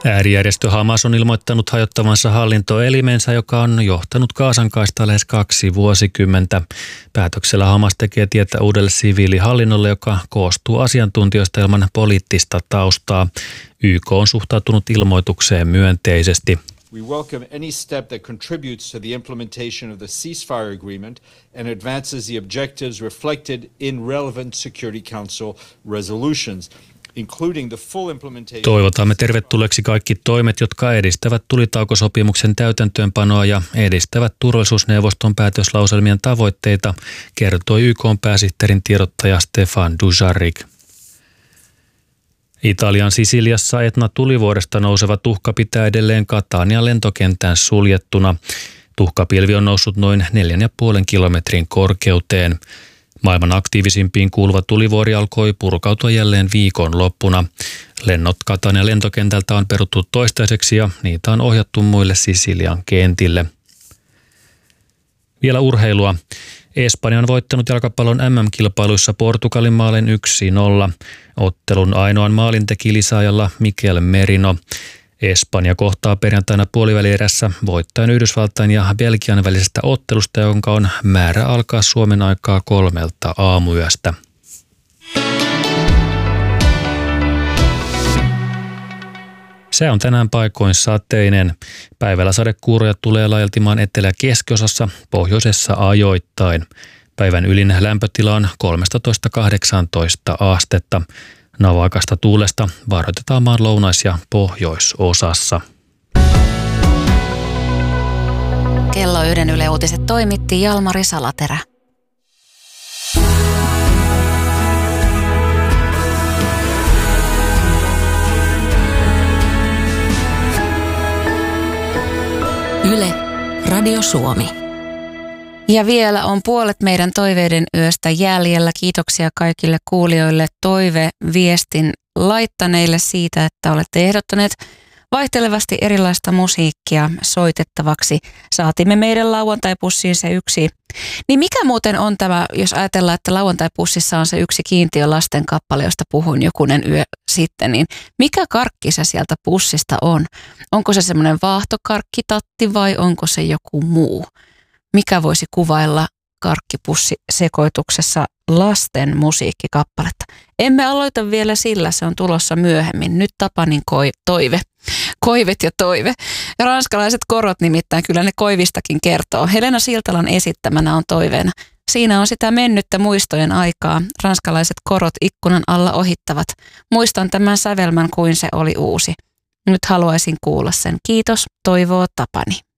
Äärijärjestö Hamas on ilmoittanut hajottavansa hallintoelimensä, joka on johtanut Gazan-kaistaa lähes 2 vuosikymmentä. Päätöksellä Hamas tekee tietä uudelle siviilihallinnolle, joka koostuu asiantuntijoista ilman poliittista taustaa. YK on suhtautunut ilmoitukseen myönteisesti. We welcome any step that contributes to the implementation of the ceasefire agreement and advances the objectives reflected in relevant Security Council resolutions, including the full implementation. Toivotamme tervetulleeksi kaikki toimet, jotka edistävät tulitaukosopimuksen täytäntöönpanoa ja edistävät turvallisuusneuvoston päätöslauselmien tavoitteita, kertoi YK:n pääsihteerin tiedottaja Stefan Dujarric. Italian Sisiliassa Etna-tulivuoresta nouseva tuhka pitää edelleen Catanian lentokentän suljettuna. Tuhkapilvi on noussut noin 4,5 kilometrin korkeuteen. Maailman aktiivisimpiin kuuluva tulivuori alkoi purkautua jälleen viikonloppuna. Lennot Catanian lentokentältä on peruttu toistaiseksi ja niitä on ohjattu muille Sisilian kentille. Vielä urheilua. Espanja on voittanut jalkapallon MM-kilpailuissa Portugalin maalin 1-0. Ottelun ainoan maalin teki lisäajalla Mikel Merino. Espanja kohtaa perjantaina puolivälierässä voittaen Yhdysvaltain ja Belgian välisestä ottelusta, jonka on määrä alkaa Suomen aikaa 3 aamuyöstä. Se on tänään paikoin sateinen. Päivällä sadekuuroja tulee laajaltimaan etelä- ja keskiosassa, pohjoisessa ajoittain. Päivän ylin lämpötila on 13–18 astetta. Navakasta tuulesta varoitetaan maan lounais- ja pohjoisosassa. Kello 1 Yle Uutiset toimitti Jalmari Salaterä. Yle, Radio Suomi. Ja vielä on puolet meidän toiveiden yöstä jäljellä. Kiitoksia kaikille kuulijoille toiveviestin laittaneille siitä, että olette ehdottaneet vaihtelevasti erilaista musiikkia soitettavaksi. Saatimme meidän lauantaipussiin se yksi. Niin mikä muuten on tämä, jos ajatellaan, että lauantaipussissa on se yksi kiintiö lasten kappale, josta puhuin jokunen yö sitten, niin mikä karkki se sieltä pussista on? Onko se semmoinen vaahtokarkkitatti vai onko se joku muu? Mikä voisi kuvailla karkkipussisekoituksessa lasten musiikkikappaletta? Emme aloita vielä sillä, se on tulossa myöhemmin. Nyt Tapanin toive. Koivet ja toive. Ja ranskalaiset korot nimittäin, kyllä ne koivistakin kertoo. Helena Siltalan esittämänä on toiveena. Siinä on sitä mennyttä muistojen aikaa. Ranskalaiset korot ikkunan alla ohittavat. Muistan tämän sävelmän kuin se oli uusi. Nyt haluaisin kuulla sen. Kiitos, toivoo Tapani.